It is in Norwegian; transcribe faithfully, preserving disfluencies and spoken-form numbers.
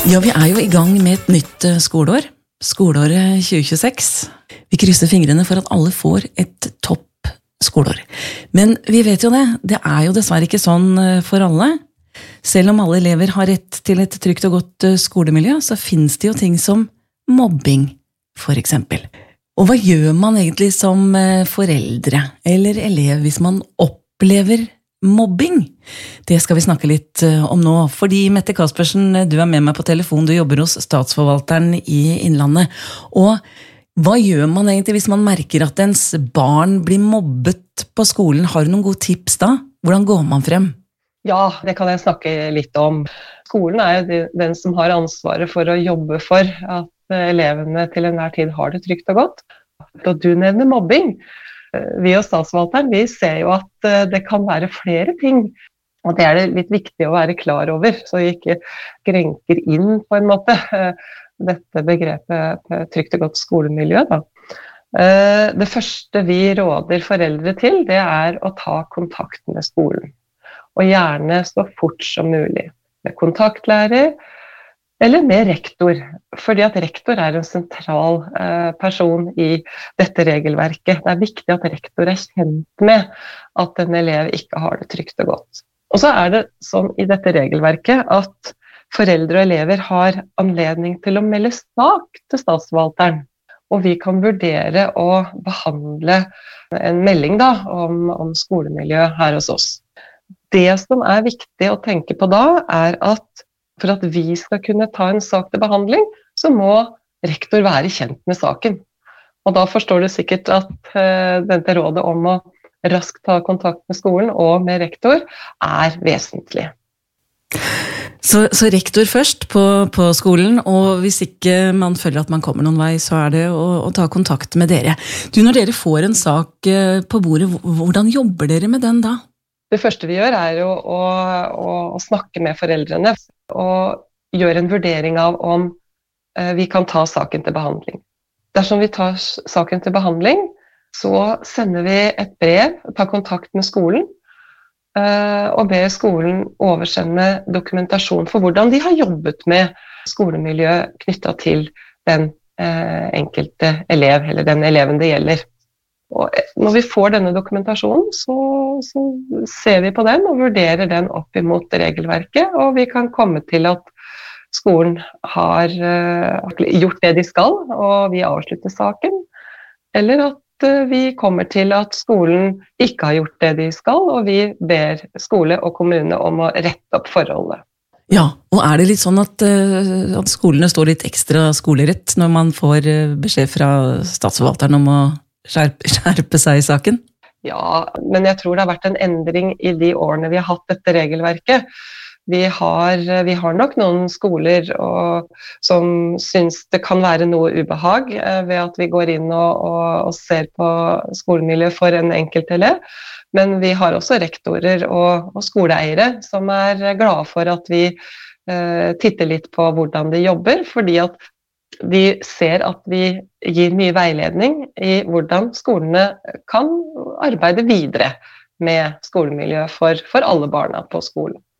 Ja, vi er jo i gang med et nytt eh, skoleår. Skoleåret tjue tjueseks. Vi krysser fingrene for at alle får et topp skoleår. Men vi vet jo det, det er jo dessverre ikke sånn eh, for alle. Selv om alle elever har rett til et trygt og godt eh, skolemiljø, så finnes det jo ting som mobbing, for eksempel. Og hva gjør man egentlig som eh, foreldre eller elev hvis man opplever mobbing? Det skal vi snakke litt om nå, fordi Mette Kaspersen, du er med meg på telefon, du jobber hos Statsforvalteren i Innlandet. Og hva gjør man egentlig hvis man merker at ens barn blir mobbet på skolen? Har du noen gode tips da? Hvordan går man frem? Ja, det kan jeg snakke litt om. Skolen er jo den som har ansvaret for å jobbe for at elevene til enhver tid har det trygt og godt. Og du nevner mobbing. Vi og Statsforvalteren, vi ser jo at det kan være flere ting, og det er det litt viktig å være klar over, så vi ikke grenker inn på en måte dette begrepet trygt og godt skolemiljø. Da. Det første vi råder foreldre til, det er å ta kontakt med skolen, og gjerne så fort som mulig, med kontaktlærer, eller med rektor, fordi at rektor er en sentral eh, person i dette regelverket. Det er viktig at rektor er kjent med at en elev ikke har det trygt og godt. Og så er det sånn i dette regelverket at foreldre og elever har anledning til å melde sak til Statsforvalteren, og vi kan vurdere å behandle en melding da, om, om skolemiljø her hos oss. Det som er viktig å tenke på da, er at for at vi skal kunne ta en sak til behandling, så må rektor være kjent med saken. Og da forstår du sikkert at uh, dette rådet om å raskt ta kontakt med skolen og med rektor er vesentlig. Så, så rektor først på, på skolen, og hvis ikke man føler at man kommer noen vei, så er det å, å ta kontakt med dere. Du, når dere får en sak uh, på bordet, hvordan jobber dere med den da? Det første vi gjør er jo å, å, å snakke med foreldrene og gjøre en vurdering av om eh, vi kan ta saken til behandling. Dersom vi tar saken til behandling, så sender vi et brev, tar kontakt med skolen eh, og ber skolen oversende dokumentasjon for hvordan de har jobbet med skolemiljø knyttet til den eh, enkelte elev, eller den eleven det gjelder. Og når vi får denne dokumentasjonen, så, så ser vi på den og vurderer den opp imot regelverket, og vi kan komme til at skolen har uh, gjort det de skal, og vi avslutter saken, eller at uh, vi kommer til at skolen ikke har gjort det de skal, og vi ber skole og kommune om å rette opp forholdet. Ja, og er det litt sånn at, uh, at skolene står litt ekstra skolerett når man får uh, beskjed fra Statsforvalteren om å Skjerpe, skjerpe seg i saken? Ja, men jeg tror det har vært en endring i de årene vi har hatt dette regelverket. Vi har, vi har nok noen skoler og, som syns det kan være noe ubehag eh, ved at vi går inn og, og, og ser på skolemiljø for en enkelt elev. Men vi har også rektorer og, og skoleeiere som er glade for at vi eh, titter litt på hvordan de jobber, fordi at vi ser at vi gir mye veiledning i hvordan skolene kan arbeide videre med skolemiljø for, for alle barna på skolen.